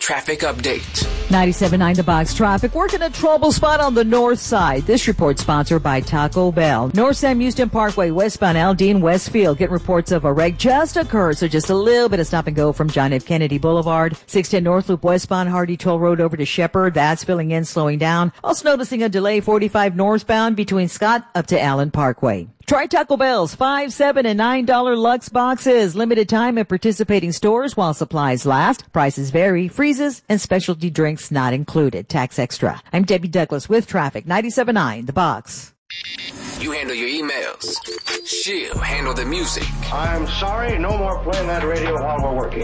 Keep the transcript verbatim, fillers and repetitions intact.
traffic update. ninety-seven point nine The Box traffic. Working a trouble spot on the north side. This report sponsored by Taco Bell. North Sam Houston Parkway, westbound Aldine Westfield. Getting reports of a wreck just occurred, so just a little bit of stop and go from John F. Kennedy Boulevard. six ten North Loop westbound Hardy Toll Road over to Shepherd. That's filling in, slowing down. Also noticing a delay forty-five northbound between Scott up to Allen Parkway. Try Taco Bell's five, seven, and nine dollar Lux boxes. Limited time at participating stores while supplies last. Prices vary. Freezes and specialty drinks not included. Tax extra. I'm Debbie Douglas with traffic. ninety-seven point nine The Box. You handle your emails. She'll handle the music. I'm sorry, no more playing that radio while we're working.